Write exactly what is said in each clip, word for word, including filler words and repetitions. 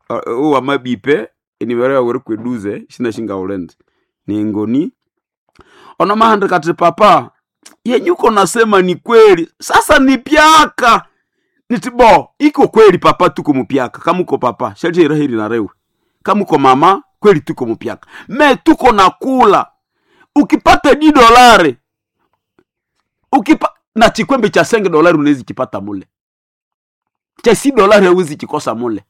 uh, uwa mabipe iniwerewa weri kweduze shina shinga ulende ni ngoni ono mahandi kati papa yenyuko nasema ni kweli sasa ni piaka nitibo iko kweli papa tuko mupiaka kama uko papa shalti rahiri na rewe kama uko mama kweli tuko mupiaka me tuko nakula ukipata di dolari ukipa na chikwembe cha senge dolari unaweza kipata mule cha si dolari hauwezi kikosa mule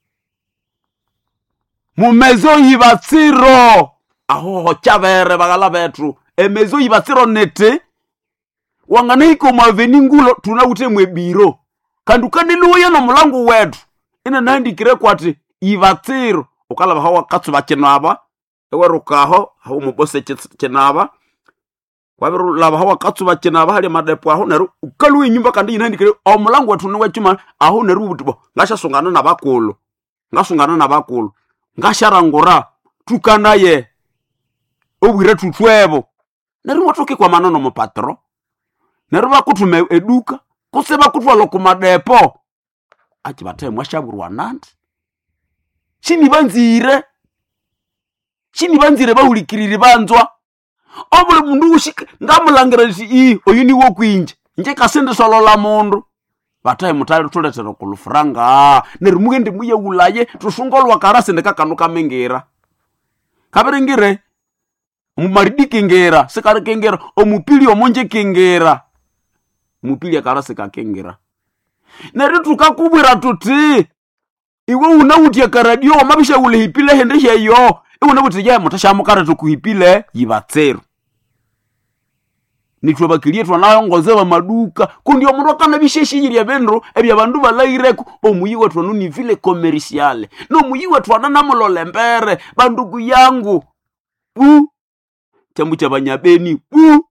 mumezo yibatsiro aho chavere bagala betru emezo yibatsiro nete wangane iko maveni ngulo tunaute mwebiro kandukani luye no mulangu wetu ina nandikire kwati yibatsiro ukala bahawa katsu bakenaba ewerukaho hawo mubose chenaba wabiru laba hawa katsu bakenaba hali madepo aho neru ukalu inyumba kandi nandikire omulangu wetu nwe chuma aho neru butubo ngasha sungana nabakulu ngasungana nabakulu ngasharangura tukanaye obwire tutwebo neru watoke kwa manono mu patro neru bakutume eduka kuseba kutwalo ku madepo ati bataye mwashaburwa nandi chini banzire chini banzire bahulikirire banzwa obule mundu ushika ngamulangira iti oyuni wo kwinje nje kasende solola mundu bataye mutali tuletera kulufranga nerumugende muye ulaye tushungolwa karase ndekakanuka mengera kaberengire mumaridi kengera sekare kengera omupili omonje kengera mupili akarase kakengera neritu kakubwira tuti iwe unawutia karadio mabisha ule hipile hendesha yo iwe unawutia ya mutashamukara tukuhipile yibatsero nitwe bakilie twanayo ngozewa maduka kundi omuroka nabisheshiri ya benro ebya bandu balaireko omuyiwe twanu ni vile commerciale no muyiwe twana namulole mbere bandugu yangu u chambu cha banyabeni u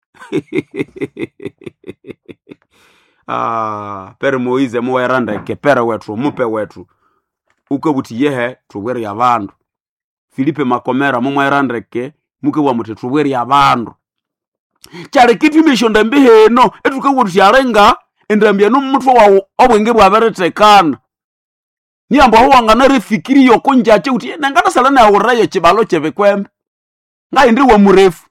ah pere Moize muweranda ke pere wetu mupe wetu uko buti yehe tuweri ya bandu Filipe Makomera muweranda ke muke wa muti tuweri ya bandu chare kitu mishonda mbihe no etuka wuti yarenga endambia no mutwa wa obwenge bwaberetekana niambo ho wangana refikiri yo konjache uti nangana salana ya uraye chibalo chebekwembe ngai ndi wa murefu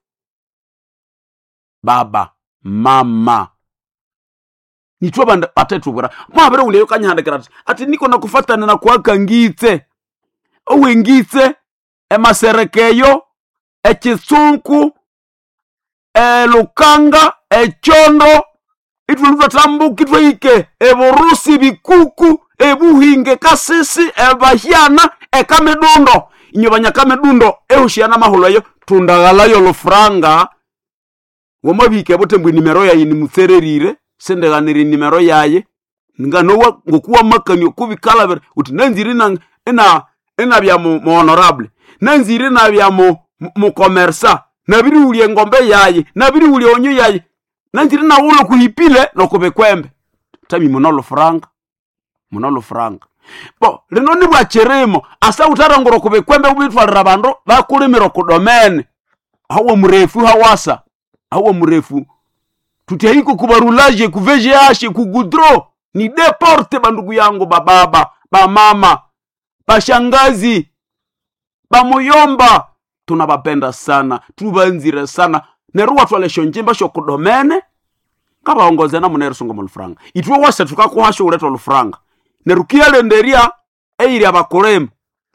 baba mama nitwa banda atetu bura mwabere ule kanyandikira ati niko nakufatana na kwakangitse owengitse emaserekeyo echisunku e lukanga echondo ituluza tambuki twike eburusi bikuku ebuhinge kasisi ebahyana ekamedundo inyobanya kamedundo ehushiana mahulayo tundagalayo lufranga womabike botembwe nimero yayi ni mutsererire sendeganiri nimero yaye nganowa ngokuwa makani kubikala uti nanziri na ena ena bya mu honorable nanziri na bya mu mu commerçant nabiri uliye ngombe yaye nabiri uliye onyo yaye nanziri na ulo kuhipile no kubekwembe tami monolo franga monolo franga bo lino ni bwa cheremo asa utarangoro kubekwembe ubitwalira bando bakulimiro kudomene hawo murefu hawasa hawo murefu tutehiko kubarulaje kuveje ashe kugudro ni deporte bandugu yangu bababa ba mama bashangazi bamuyomba tunabapenda sana tubanzire sana neruwa twalesho njimba sho kudomene kaba ongoze na munere sungo mulfranga itwe wase tukakuhasho uleto lufranga nerukia lenderia eiri abakolem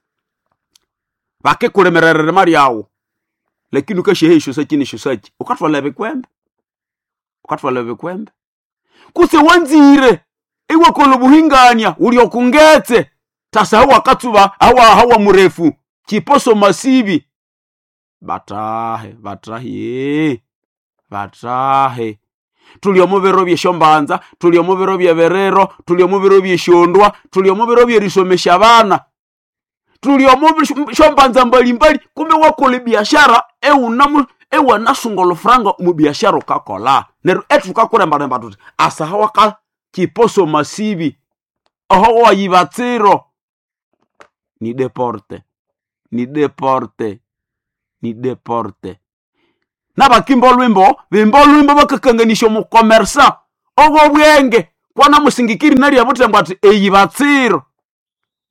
bake kulemerere mari yawo lakini ukashehisho sakini shusaji ukatwala bekwembe ukatwala bekwembe kuse wanzire iwe kolubuhinganya uli okungetse tasa hawa katuba hawa hawa murefu chiposo masibi batahe batahe batahe tulio mubero bye shombanza tulio mubero bye berero tulio mubero bye shondwa tulio mubero bye risomesha abana tulio mubero shombanza mbali mbali kumbe wakole biashara e unamu e wanasungolo franga mu biashara kakola neru etu kakore mbaremba tuti asa hawa ka chiposo masibi oho wa yibatsiro ni deporte ni deporte ni deporte naba kimbo lwimbo bimbo lwimbo bakakanganisho mu commerçant ogo bwenge kwana musingikiri nari yabutembwa ati eyibatsiro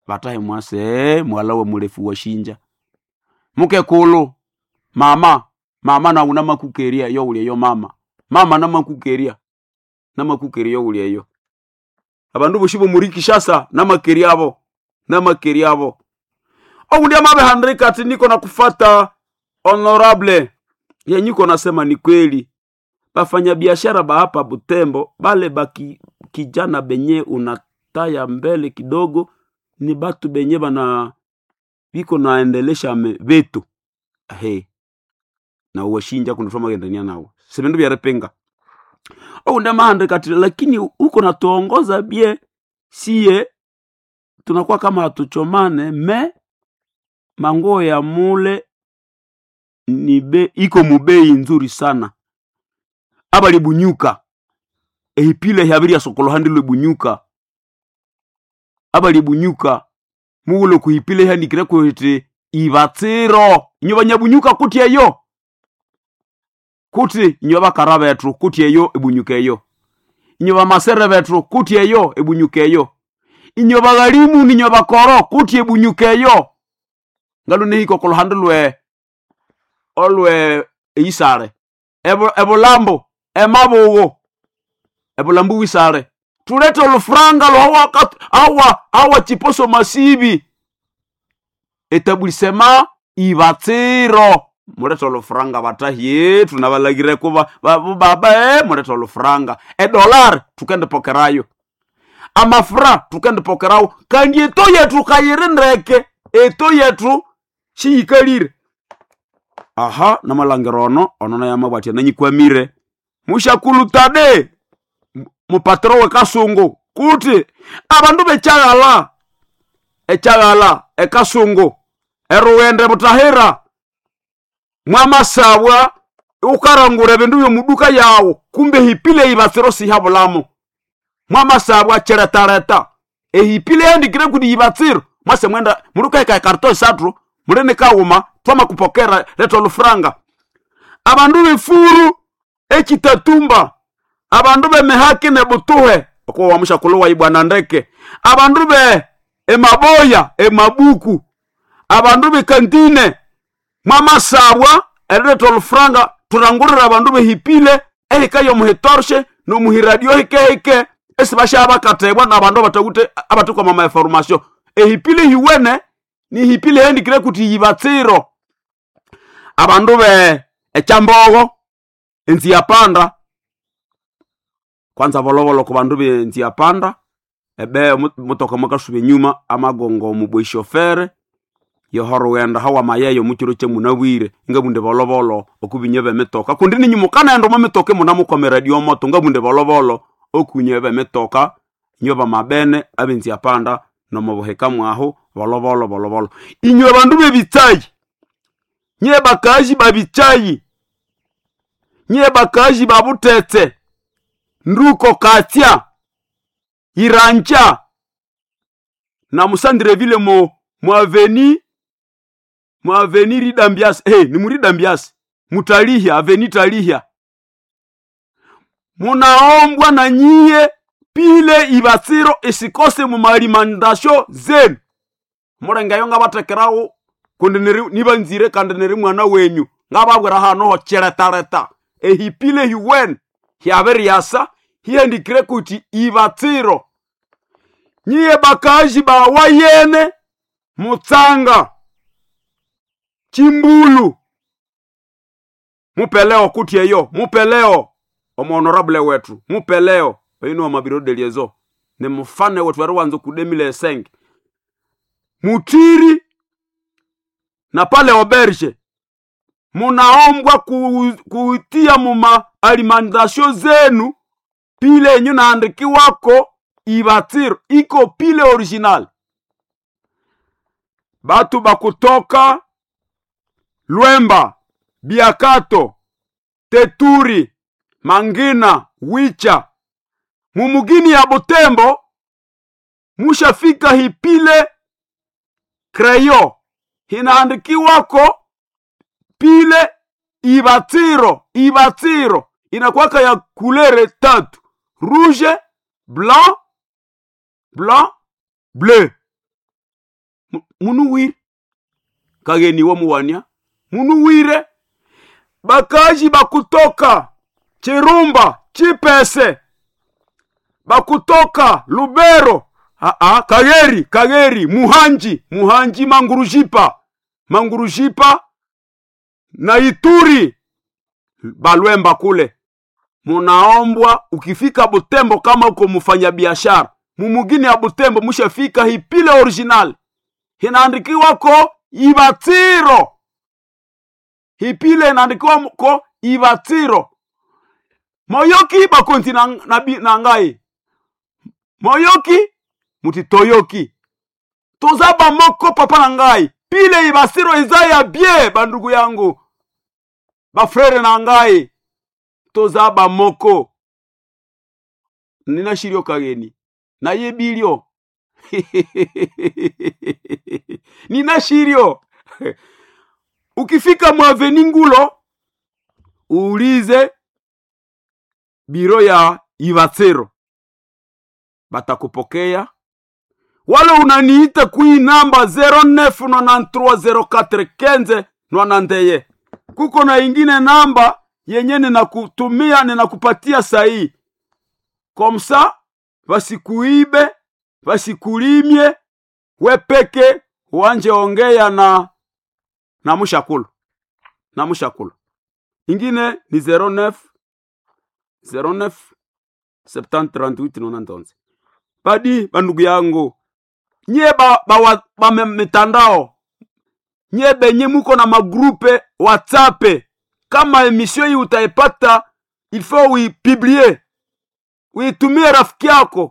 batahe mwase mwalawe murefu wa shinja muke kulu mama mama na una makukeria yo uli yo mama mama na makukeria na makukeria yo uli yo abandu bushibo muri Kishasa na makeri abo na makeri abo ogundi amabe handrika ati niko na kufata honorable yenyuko nasema ni kweli bafanya biashara ba hapa Butembo bale baki kijana benye unataya mbele kidogo ni batu benye bana biko naendelesha vetu hey na uwashinja kunafoma gendania nao sebendu bya repenga au ndama handrika ati lakini uko natuongoza bie siye tunakuwa kama hatuchomane me mango ya mule ni be iko mubei nzuri sana abali bunyuka ehipile habiri ya sokolo handile bunyuka abali bunyuka mugulo kuhipile handikira ko ite ibatsiro nyoba nyabunyuka kuti eyo kuti nyoba karaba yatru kuti eyo ebunyuka eyo nyoba masere betru kuti eyo ebunyuka eyo inyoba galimu ni nyoba koro kuti ebunyuka eyo ngalo ne hiko kolo handilwe olwe isare ebo ebolambo emabugo ebolambu wisare tulete olufranga lo hawa awa awa chiposo masibi etablisema ibatsiro mulete olufranga batahie tunabalagire kuba baba eh mulete olufranga e dollar tukende pokerayo amafra tukende pokerawo kandi eto yetu kayirindeke eto yetu chiyikalire aha na malangerono onona ya mabati na nyikwamire mushakulutade mupatro we kasungu kuti abandu bechagala echagala ekasungu eruwende butahira mwamasabwa ukarangura bindu byo muduka yawo kumbe hipile ibatsiro si habulamo mwamasabwa cheretareta ehipile yandikire kudi ibatsiro mwase mwenda muduka ka karton satru murene kawuma twama kupokera leto lufranga abandu bifuru ekitatumba abandu be mehaki ne butuhe ko wamusha kulowa ibwana ndeke abandu be emaboya emabuku abandu be kantine mama sabwa leto lufranga turangurira abandu be hipile ehikayo muhetorshe no muhiradio hikeke esibasha abakatebwa na abandu batagute abatuko mama information ehipile hiwene ni hipile hendi kire kuti yibatsiro abandu be echambogo enzi yapanda kwanza volovolo ku bandu be enzi yapanda ebe mutoka makasube nyuma amagongo mubwe chauffeur yo horo wenda hawa mayeyo mukiro che munawire ngabunde volovolo okubinyebe metoka kundini nyumukana endo mametoke munamukomera radio moto ngabunde volovolo okunyebe metoka nyoba mabene abenzi yapanda no mubuheka mwaho volovolo volovolo inyo bandu be bitayi nye bakaji babichayi nye bakaji babutete nduko katia irancha na musandire vile mo mwaveni mwaveni ridambias eh hey, ni muridambias mutalihia aveni talihia munaombwa na nyie pile ibatsiro isikose mu malimandasho zen murenga yonga batekerawo kundineri nibanzire kandineri mwana wenyu ngababwera hano ho cheretareta ehipile hiwen hiaberi yasa hiendikire kuti ibatsiro nyie bakaji ba wayene mutsanga chimbulu mupeleo kuti eyo mupeleo omo honorable wetu mupeleo bino wa mabiro deliezo ne mufane wetu wari wanzo kudemile seng mutiri na pale oberge munaombwa kuitia ku muma alimentation zenu pile enyu naandiki wako ibatsiro iko pile original batu bakutoka Lwemba, Biakato, Teturi, Mangina, Wicha mumugini ya Butembo mushafika hipile kreyo hinaandiki wako pile ibatsiro ibatsiro inakwaka ya kulere tatu rouge blanc blanc bleu munuwire kageni wa muwania munuwire bakaji bakutoka Chirumba Chipese bakutoka Lubero a a Kageri Kageri Muhanji Muhanji Mangurujipa Mangurujipa na Ituri Balwemba kule munaombwa ukifika Butembo kama uko mfanya biashara mumugini ya Butembo mushafika Hipile original hinaandikiwa ko Ibatiro Hipile inaandikiwa ko Ibatiro Moyoki bakonti na, na, na ngai Moyoki muti Toyoki tozaba moko papa na ngai Pile Ibasiro Izaya bie bandugu yangu bafrere na ngai tozaba moko nina shirio kageni na yebilio nina shirio ukifika mwaveni Ngulo uulize biro ya Ivatsero batakupokea wale unaniita kui namba zero neuf ninety-three zero four fifteen nwanandeye kuko na ingine namba yenye ninakutumia ninakupatia sahi komsa vasikuibe vasikulimye wepeke uanje ongea na na mushakulu na mushakulu ingine ni zero neuf zero neuf seven thirty-eight ninety-one Padi bandugu yangu nye ba, ba, ba mitandao nye benye muko na magrupe WhatsApp kama emission hii utaipata il faut uipublier uitumie rafiki yako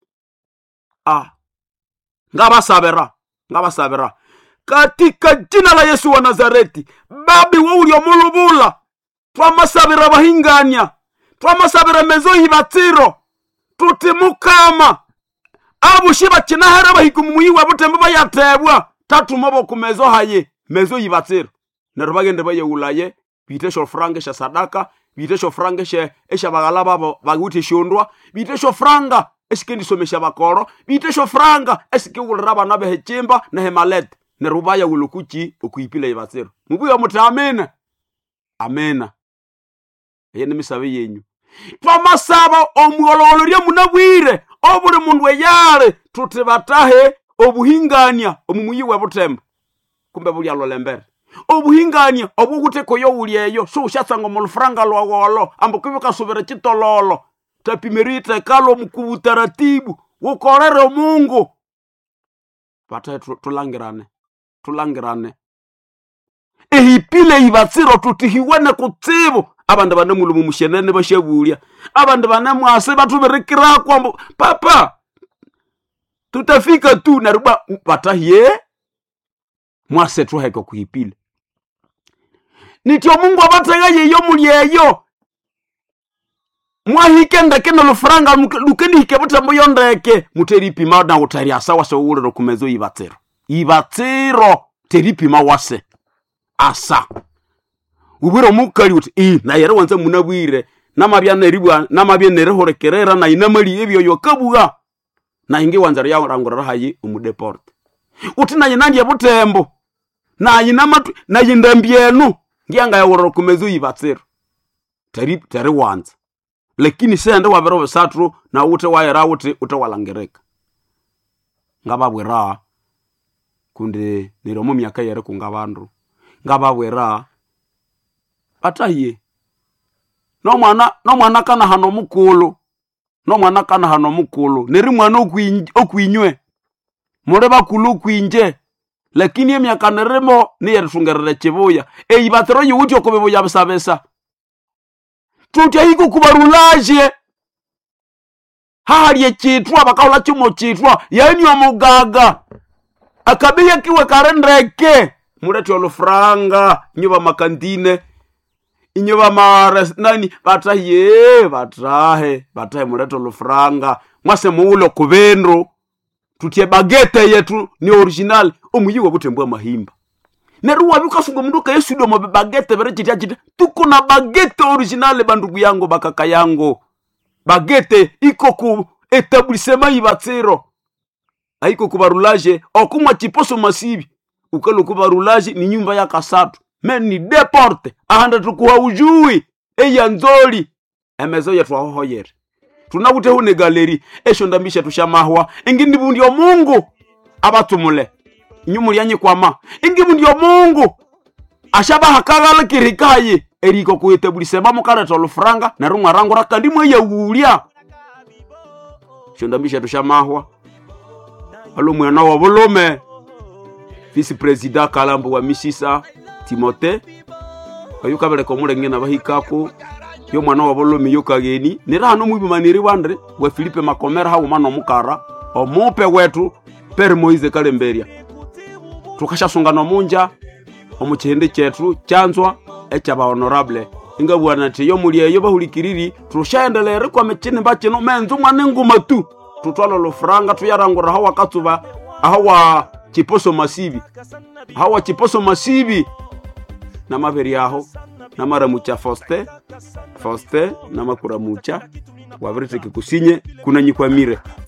ah ngaba sabera ngaba sabera katika jina la Yesu wa Nazareti babi wo ulio mulubula twamasabira bahinganya twamasabira mezo Ibatiro tutimukama abu shiba kinahara bahikumu muyiwa Butembo bayatebwa tatu mobo kumezo haye mezo Ibatiro nerubagende baye ulaye bitesho frange sha sadaka bitesho frange she esha bagalaba baguti shondwa bitesho franga esikendi somesha bakoro bitesho franga esike ulraba nabe hechimba na hemalet nerubaya ulukuchi okuipile Ibatiro mubuyo mutamena amena yene misabe yenyu twamasaba omwololo lya munabwire obule mundu eyale tutibatahe obuhingania omumuyi wa Butembo kumbe buli alolembere obuhingania obuguteko yo ulieyo so ushatsanga mu franga lwagolo ambukibuka subira kitololo tapimerite kalo mkubu taratibu ukorere Mungu batahe tulangirane tulangirane ehipile Ibatsiro tutihiwene kutsibu abandi bane mulumu mushenene bashebulia abandi bane mwase batuberekira kwa papa tutafika tu naruba batahiye mwase tuheko kuhipile nityo Mungu abategaye yo mulieyo mwahikenda kena lufranga lukeni hike Butembo yondeke muteripi na utari asawa so ulero kumezo Ibatsiro Ibatsiro teripi mawase asa ubiro mukali uti eh na yere wanze munabwire namabya neribwa namabya nerehorekerera na inamali ebyo yokabuga na inge wanzara ya rangora hayi umudeport uti na yinandi ya Butembo na yinamatu na yindambienu ngiyanga ya woro kumezo Ibatsiro tari tari wanza lakini sende wabero besatru na ute wayera uti utawalangereka ngababwera kunde niromo myaka yere kungabandu ngababwera ataye no mwana no mwana kana hano mukulu no mwana kana hano mukulu neri mwana okwinywe mure bakulu kwinje lakini emyaka neremo ni yerusungerere chibuya e Ibatsiro yuti okubeboya bisabesa tutya hiku kubarulaje hali chitwa bakaula chimo chitwa yani wa mugaga akabiya kiwe karendeke mureti olufranga nyoba makandine inyoba mares nani bataye batahe batahe mureti olufranga mwase muulo kubendro tutye bagete yetu ni original omuyiwa Butembo mahimba neruwa bikasungo munduka Yesu ndo mabagete bere chitya chitya tuko na bagete original bandugu yango bakaka yango bagete iko ku etablissement Ibatsiro haiko kubarulaje okumwa chiposo masibi ukalo kubarulaje ni nyumba ya kasatu men ni deporte ahanda tukuha ujui eya nzoli emezo yetu ahoyere tunabute hune galeri esho ndambisha tushamahwa ingindi bundi yo Mungu abatumule inyumuri yanye kwama ingi bundi yo Mungu ashaba hakagala kirikaye eriko kuitebulisema mukara tolo franga na rumwa rango rakandi mwe ya ulia shondambisha tushamahwa alo mwana wa Bolome vice president Kalambo wa Misisa Timote ayuka bale komure ngena bahikako yo mwana wa Bolome yokageni nirano mwibimaniri wandre wa Philippe Makomera ha umano mukara omupe wetu Pere Moise Kalemberia tukashasungana munja omuchende chetu chanzwa echaba honorable inga bwana te yo muliye yo bahulikiriri turushaendelere kwa mechene bacheno menzo mwane nguma tu tutwalo lo franga tuyarangura hawa katuba hawa chiposo masibi hawa chiposo masibi na maveri yaho na mara mucha foste foste na makura mucha wabrete kikusinye kuna nyikwamire